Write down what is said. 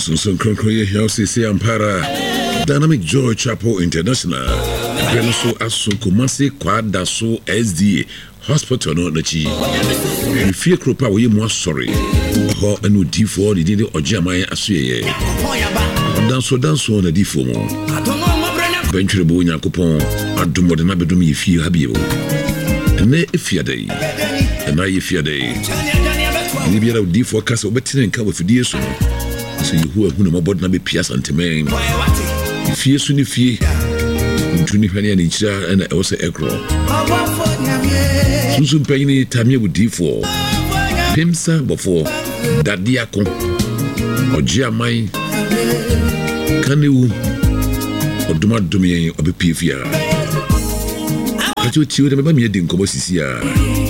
So Concroye House is Ampara Dynamic Joy Chapel International. Venuso Aso Kumasi Kwada So SDA Hospital no Nachi. If you cropa we more sorry. Ho anu D4 did Ojamai Asuye. Dance on a D4. Venture Bonya Coupon, Adumo de Nabedumi if you have you. And if your day, and I if your day. Maybe I would D4 Castle betting and cover for dear so. So you who are no more body be Pias and Temain. If you soon if ye, Tunipenny and each and also Ekro. Susan Penny, Tamia with D4. Pimsa before that diacon or Giamai Canu or Dumadumi or Bipifia. I told you, remember me, I didn't come